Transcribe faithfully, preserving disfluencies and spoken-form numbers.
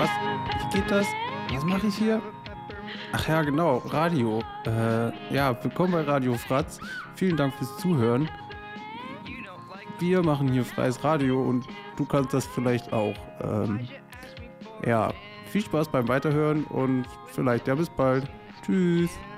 Was? Wie geht das? Was mache ich hier? Ach ja, genau, Radio. Äh, ja, willkommen bei Radio Fratz. Vielen Dank fürs Zuhören. Wir machen hier freies Radio und du kannst das vielleicht auch. Ähm, ja, viel Spaß beim Weiterhören und vielleicht ja bis bald. Tschüss.